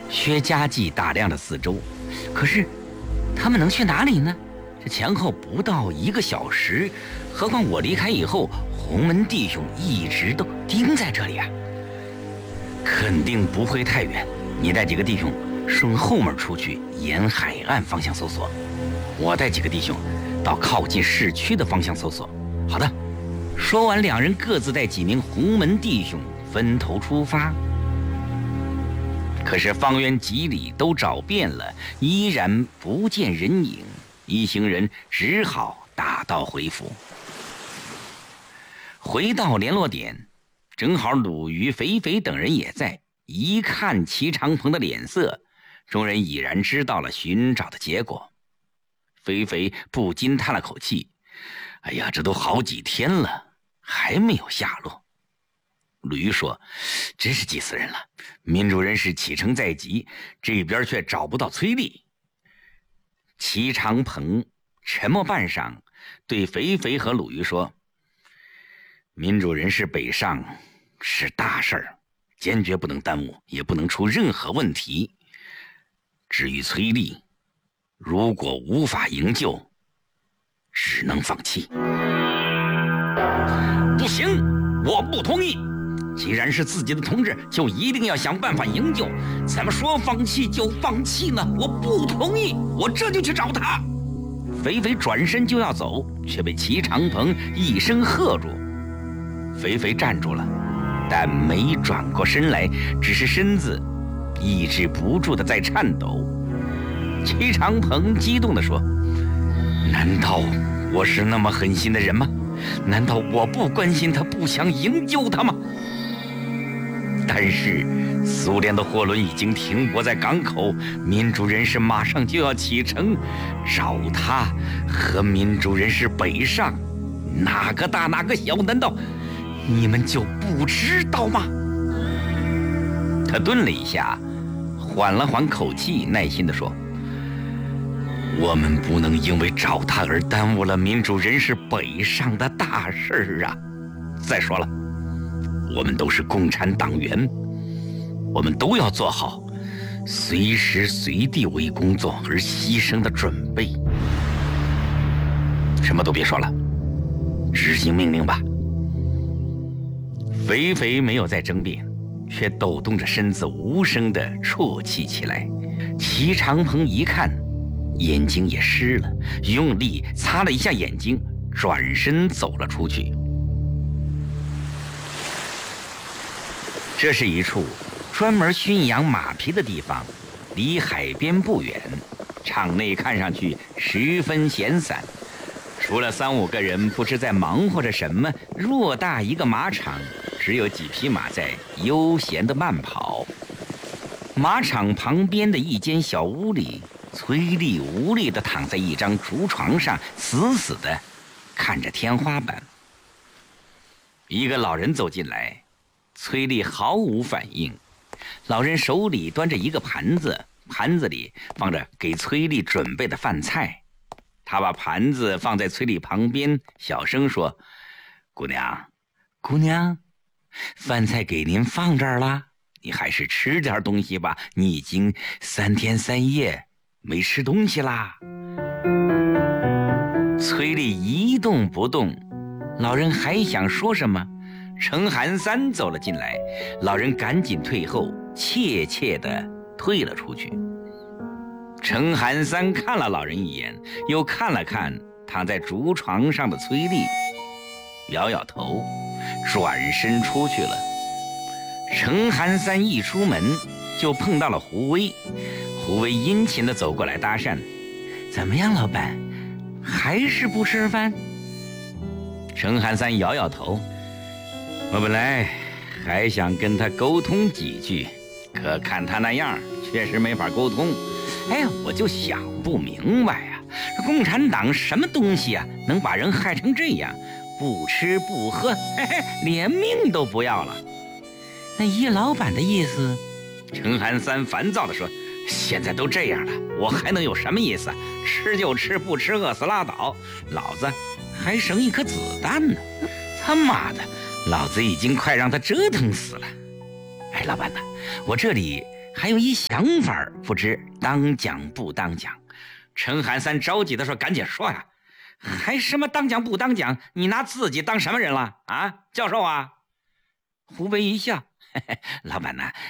薛家记打量了四周，可是他们能去哪里呢？这前后不到1个小时，何况我离开以后，洪门弟兄一直都盯在这里啊。肯定不会太远，你带几个弟兄顺后门出去，沿海岸方向搜索，我带几个弟兄到靠近市区的方向搜索。好的。说完，两人各自带几名洪门弟兄分头出发。可是方圆几里都找遍了，依然不见人影，一行人只好打道回府。回到联络点，正好鲁豫、肥肥等人也在，一看齐长鹏的脸色，众人已然知道了寻找的结果。肥肥不禁叹了口气，哎呀，这都好几天了，还没有下落。鲁豫说，真是急死人了，民主人士启程在即，这边却找不到崔丽。齐长鹏沉默半晌，对肥肥和鲁豫说，民主人士北上是大事儿，坚决不能耽误，也不能出任何问题。至于崔丽，如果无法营救，只能放弃。不行，我不同意。既然是自己的同志，就一定要想办法营救，怎么说放弃就放弃呢？我不同意，我这就去找他。肥肥转身就要走，却被齐长鹏一声喝住。肥肥站住了，但没转过身来，只是身子抑制不住的在颤抖。齐长鹏激动地说，难道我是那么狠心的人吗？难道我不关心他，不想营救他吗？但是苏联的货轮已经停泊在港口，民主人士马上就要启程，找他和民主人士北上，哪个大哪个小，难道你们就不知道吗？他顿了一下，缓了缓口气，耐心地说，我们不能因为找他而耽误了民主人士北上的大事啊！再说了，我们都是共产党员，我们都要做好随时随地为工作而牺牲的准备。什么都别说了，执行命令吧。肥肥没有再争辩，却抖动着身子无声地啜泣起来。齐长鹏一看，眼睛也湿了，用力擦了一下眼睛，转身走了出去。这是一处专门驯养马匹的地方，离海边不远，场内看上去十分闲散，除了3、5个人不知在忙活着什么，偌大一个马场，只有几匹马在悠闲地慢跑。马场旁边的一间小屋里，崔丽无力地躺在一张竹床上，死死地看着天花板。一个老人走进来，崔丽毫无反应。老人手里端着一个盘子，盘子里放着给崔丽准备的饭菜。他把盘子放在崔丽旁边，小声说，姑娘，姑娘，饭菜给您放这儿了，你还是吃点东西吧，你已经3天3夜没吃东西啦。崔丽一动不动，老人还想说什么，程寒三走了进来，老人赶紧退后，怯怯地退了出去。程寒三看了老人一眼，又看了看躺在竹床上的崔丽，摇摇头，转身出去了。程寒三一出门就碰到了胡威，胡威殷勤地走过来搭讪，怎么样，老板，还是不吃饭？程寒三摇摇头，我本来还想跟他沟通几句，可看他那样确实没法沟通。哎呀，我就想不明白呀，这共产党什么东西啊，能把人害成这样，不吃不喝，嘿嘿，连命都不要了。那依老板的意思，程寒三烦躁地说，现在都这样了，我还能有什么意思？吃就吃，不吃饿死拉倒，老子还剩一颗子弹呢，他妈的，老子已经快让他折腾死了。哎，老板呐，我这里还有一想法，不知当讲不当讲。陈寒三着急地说：“赶紧说呀，还什么当讲不当讲？你拿自己当什么人了啊？教授啊？”胡威一笑：“嘿嘿，老板呐，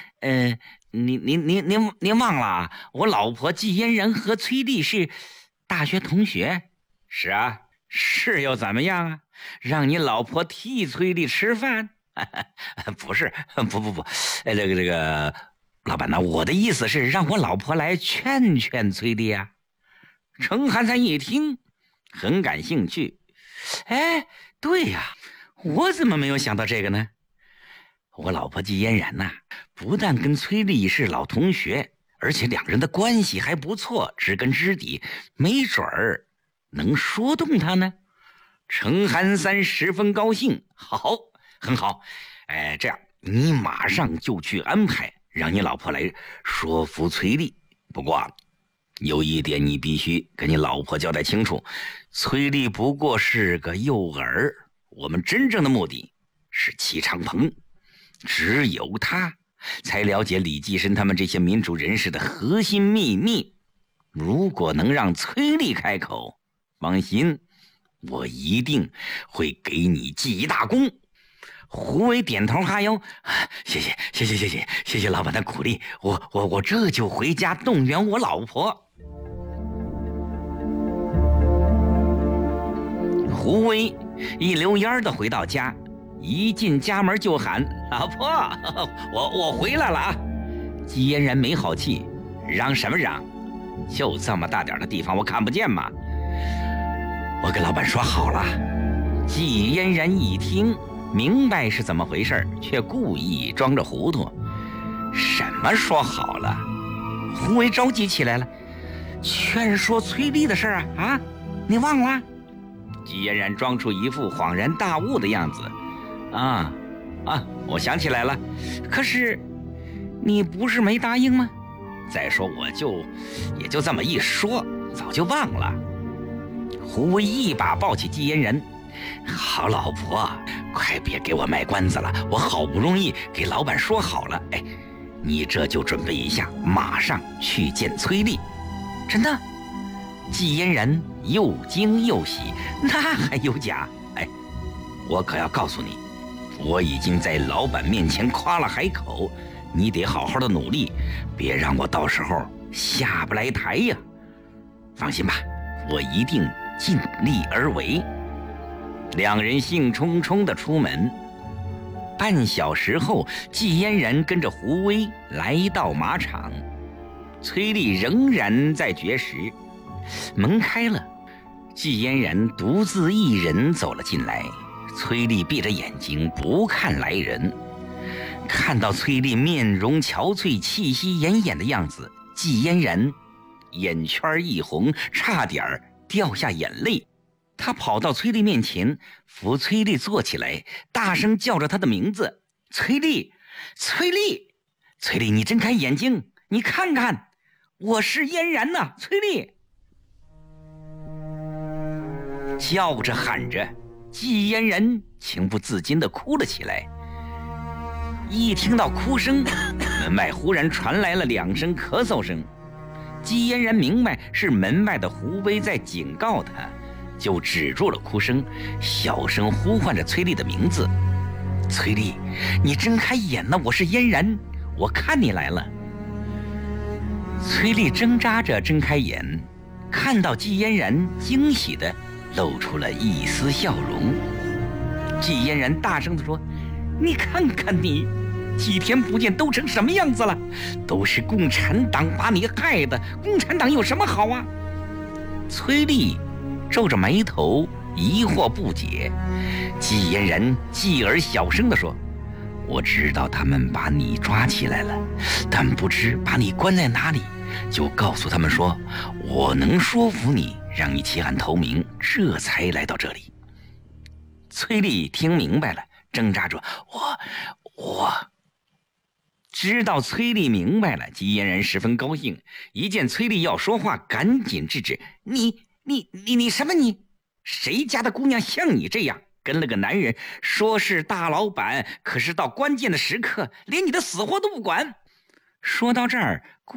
您忘了啊？我老婆季嫣然和崔丽是大学同学。”“是啊，是又怎么样啊？让你老婆替崔丽吃饭？”“不是，不，这个老板呐，我的意思是让我老婆来劝劝崔丽啊。”程寒山一听很感兴趣：“哎，对呀，我怎么没有想到这个呢？我老婆季嫣然呐，不但跟崔丽是老同学，而且两人的关系还不错，知根知底，没准儿能说动她呢。”程寒三十分高兴：“好，很好，这样你马上就去安排，让你老婆来说服崔丽。不过有一点你必须跟你老婆交代清楚，崔丽不过是个诱饵，我们真正的目的是戚长鹏，只有他才了解李济深他们这些民主人士的核心秘密。如果能让崔丽开口，放心，我一定会给你记一大功。”胡伟点头哈腰：“谢谢老板的鼓励，我这就回家动员我老婆。”胡威一溜烟的回到家，一进家门就喊：“老婆，我回来了啊！”季嫣然没好气：“嚷什么嚷？就这么大点的地方我看不见吗？我跟老板说好了。”季嫣然一听明白是怎么回事，却故意装着糊涂：“什么说好了？”胡维着急起来了：“劝说崔丽的事啊？啊，你忘了？”季嫣然装出一副恍然大悟的样子：“啊，我想起来了，可是你不是没答应吗？再说也就这么一说，早就忘了。”胡威一把抱起季嫣然：“好老婆，快别给我卖关子了，我好不容易给老板说好了，你这就准备一下，马上去见崔丽。”“真的？”季嫣然又惊又喜：“那还有假？我可要告诉你，我已经在老板面前夸了海口，你得好好的努力，别让我到时候下不来台呀。放心吧，我一定尽力而为。”两人兴冲冲地出门。半小时后，季嫣然跟着胡威来到马场，崔丽仍然在绝食。门开了，季嫣然独自一人走了进来。崔丽闭着眼睛不看来人，看到崔丽面容憔悴、气息奄奄的样子，季嫣然眼圈一红，差点掉下眼泪。他跑到崔丽面前，扶崔丽坐起来，大声叫着她的名字：“崔丽，崔丽，崔丽，你睁开眼睛，你看看，我是嫣然呐，崔丽！”叫着喊着，季嫣然情不自禁地哭了起来。一听到哭声，门外忽然传来了2声咳嗽声。季嫣然明白是门外的胡威在警告他，就止住了哭声，小声呼唤着崔丽的名字：“崔丽，你睁开眼呢，我是嫣然，我看你来了。”崔丽挣扎着睁开眼，看到季嫣然，惊喜地露出了一丝笑容。季嫣然大声地说：“你看看你，几天不见都成什么样子了？都是共产党把你害的，共产党有什么好啊？”崔丽皱着眉头，疑惑不解。季嫣然继而小声地说：“我知道他们把你抓起来了，但不知把你关在哪里，就告诉他们说我能说服你，让你弃暗投明，这才来到这里。”崔丽听明白了，挣扎着：“我知道。”崔丽明白了，季嫣然十分高兴，一见崔丽要说话，赶紧制止：“你什么你？谁家的姑娘像你这样，跟了个男人，说是大老板，可是到关键的时刻，连你的死活都不管。 说到这儿，